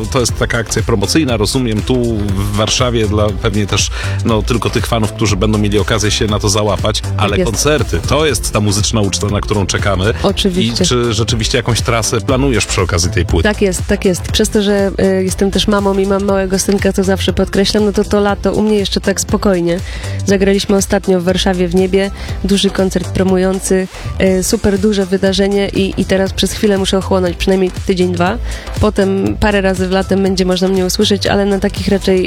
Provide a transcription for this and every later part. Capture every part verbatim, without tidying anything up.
to jest taka akcja promocyjna, rozumiem, tu w Warszawie dla pewnie też no, tylko tych fanów, którzy będą mieli okazję się na to załapać, ale jest. koncerty, to jest ta muzyczna uczta, na którą czekamy. Oczywiście. I czy rzeczywiście jakąś trasę planujesz przy okazji tej płyty? Tak jest, tak jest. Przez to, że y, jestem też mamą i mam małego synka, to zawsze podkreślam, no to to lato u mnie jeszcze tak spokojnie. Zagraliśmy ostatnio w Warszawie w Niebie, duży koncert promujący, y, super duże wydarzenie i, i teraz przez chwilę muszę ochłonąć, przynajmniej tydzień, dwa. Potem parę razy w latem będzie można mnie usłyszeć, ale na takich raczej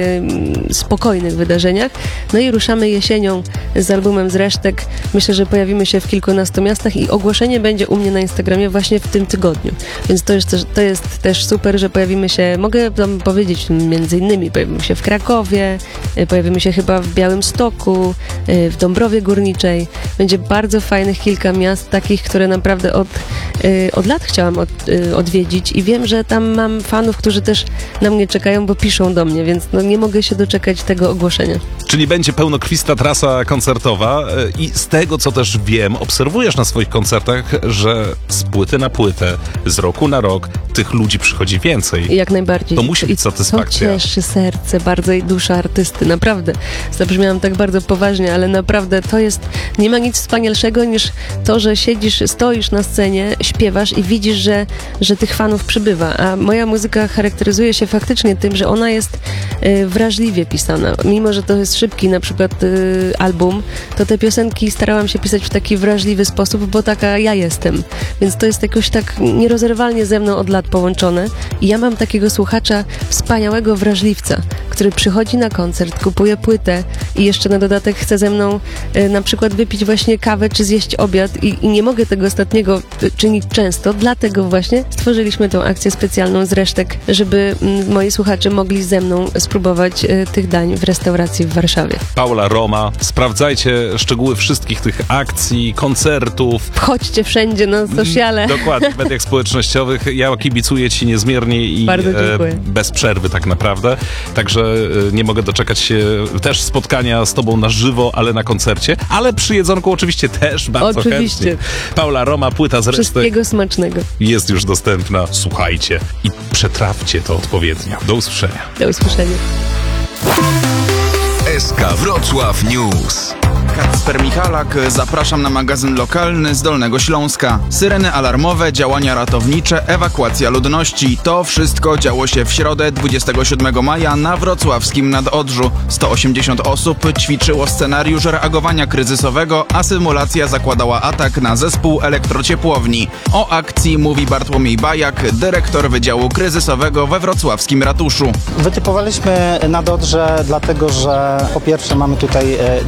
y, spokojnych wydarzeniach. No i ruszamy jesienią z albumem z resztek. Myślę, że pojawimy się w kilkunastu miastach i ogłoszenie będzie u mnie na Instagramie właśnie w tym tygodniu. Więc to jest też, to jest też super, że pojawimy się, mogę wam powiedzieć, między innymi pojawimy się w Krakowie, pojawimy się chyba w Białymstoku, w Dąbrowie Górniczej. Będzie bardzo fajnych kilka miast, takich, które naprawdę od, od lat chciałam od, odwiedzić i wiem, że tam mam fanów, którzy też na mnie czekają, bo piszą do mnie, więc no nie mogę się doczekać tego ogłoszenia. Czyli będzie pełnokrwista trasa koncertowa i z tego, co też wiem, obserwujesz na swoich koncertach, że z płyty na płytę, z roku na rok tych ludzi przychodzi więcej. Jak najbardziej. To musi być satysfakcja. To cieszy serce bardzo i dusza artysty, naprawdę. Zabrzmiałam tak bardzo poważnie, ale naprawdę to jest, nie ma nic wspanialszego niż to, że siedzisz, stoisz na scenie, śpiewasz i widzisz, że, że tych fanów przybywa. A moja muzyka charakteryzuje się faktycznie tym, że ona jest y, wrażliwie pisana. Mimo, że to jest szybki na przykład y, album, to te piosenki starałam się pisać w taki wrażliwy sposób, bo taka ja jestem. Więc to jest jakoś tak nierozerwalnie ze mną od lat połączone. I ja mam takiego słuchacza, wspaniałego wrażliwca, który przychodzi na koncert, kupuje płytę i jeszcze na dodatek chce ze mną y, na przykład wypić właśnie kawę czy zjeść obiad i, i nie mogę tego ostatniego y, czynić często, dlatego właśnie stworzyliśmy tą akcję specjalną z resztek, żeby y, moi słuchacze mogli ze mną spróbować y, tych dań w restauracji w Warszawie. Paula Roma, sprawdzajcie szczegóły wszystkich tych akcji, koncertów. Wchodźcie wszędzie na sociale. Dokładnie, w mediach społecznościowych. Ja kibicuję ci niezmiernie i Bardzo dziękuję. e, bez przerwy tak naprawdę. Także e, nie mogę doczekać się też spotkania z tobą na żywo, ale na koncercie. Ale przy jedzonku oczywiście też bardzo Oczywiście. chętnie. Paula Roma, płyta z resztek Wszystkiego smacznego. jest już dostępna. Słuchajcie i przetrawcie to odpowiednio. Do usłyszenia. Do usłyszenia. S K Wrocław News. Kacper Michalak, zapraszam na magazyn lokalny z Dolnego Śląska. Syreny alarmowe, działania ratownicze, ewakuacja ludności. To wszystko działo się w środę dwudziestego siódmego maja na wrocławskim Nadodrzu. sto osiemdziesiąt osób ćwiczyło scenariusz reagowania kryzysowego, a symulacja zakładała atak na zespół elektrociepłowni. O akcji mówi Bartłomiej Bajak, dyrektor Wydziału Kryzysowego we wrocławskim ratuszu. Wytypowaliśmy Nadodrze dlatego, że po pierwsze mamy tutaj